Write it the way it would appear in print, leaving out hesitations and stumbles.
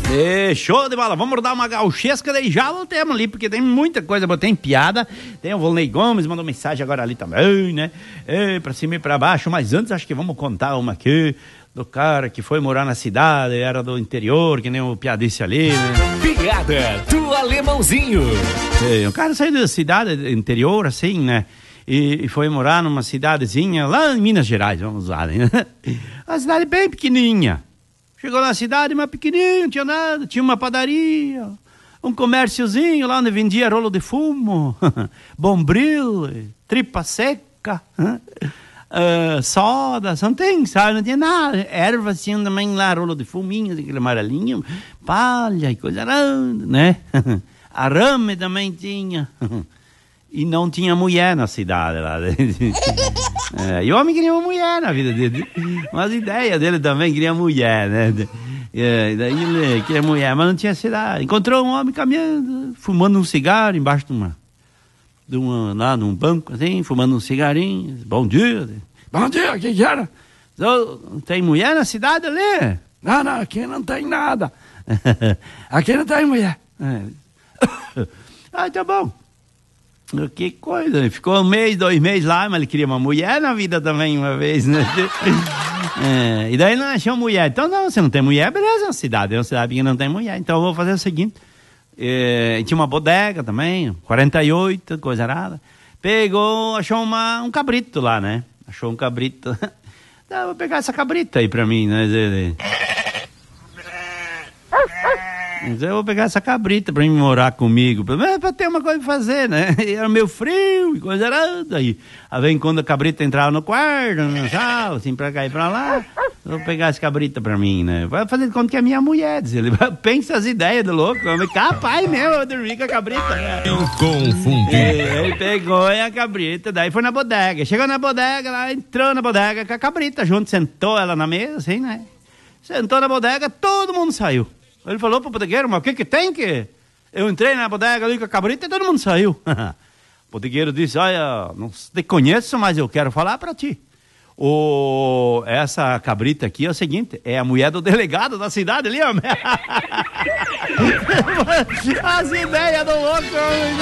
Show de bola, vamos dar uma gauchesca, daí já voltemos ali, porque tem muita coisa, tem piada, tem o Volney Gomes, mandou mensagem agora ali também, né, pra cima e pra baixo, mas antes acho que vamos contar uma aqui, do cara que foi morar na cidade, era do interior, que nem o piadice ali, né. Piada do Alemãozinho. O cara saiu da cidade interior, assim, né, e foi morar numa cidadezinha lá em Minas Gerais, vamos usar, né, uma cidade bem pequenininha. Chegou na cidade, mas pequenininho, não tinha nada, tinha uma padaria, um comérciozinho lá onde vendia rolo de fumo, bombril, tripa seca, soda, não tem, sabe, não tinha nada, erva assim também lá, rolo de fuminho, aquele amarelinho, palha e coisa aranda, né, arame também tinha, e não tinha mulher na cidade lá. E o homem queria uma mulher na vida dele. Mas a ideia dele também queria mulher, né? Daí ele queria mulher, mas não tinha cidade. Encontrou um homem caminhando, fumando um cigarro embaixo lá num banco, assim, fumando um cigarinho. Bom dia. Bom dia, o que era? Tem mulher na cidade ali? Não, aqui não tem nada. Aqui não tem mulher. Tá bom. Que coisa, ficou 1 mês, 2 meses lá, mas ele queria uma mulher na vida também uma vez, né? E daí não achou mulher. Então, não, você não tem mulher, beleza, é uma cidade que não tem mulher. Então eu vou fazer o seguinte, tinha uma bodega também, 48, coisa arada. Pegou, achou um cabrito lá, né? Achou um cabrito. Então, vou pegar essa cabrita aí pra mim, né? Eu vou pegar essa cabrita pra mim morar comigo, pra ter uma coisa pra fazer, né? E era meio frio e coisa errada. Aí vem quando a cabrita entrava no quarto, na sala, assim, pra cá e pra lá. Eu vou pegar essa cabrita pra mim, né? Vai fazer de conta que é minha mulher, diz ele. Pensa as ideias do louco. Capaz mesmo, eu dormi com a cabrita, né? Eu confundi. Ele pegou a cabrita, daí foi na bodega. Chegou na bodega lá, entrou na bodega com a cabrita junto, sentou ela na mesa, assim, né? Sentou na bodega, todo mundo saiu. Ele falou pro bodegueiro, mas o que tem que... Eu entrei na bodega ali com a cabrita e todo mundo saiu. O bodegueiro disse, olha, não te conheço, mas eu quero falar pra ti. Essa cabrita aqui é o seguinte, é a mulher do delegado da cidade ali, ó. As ideias do louco...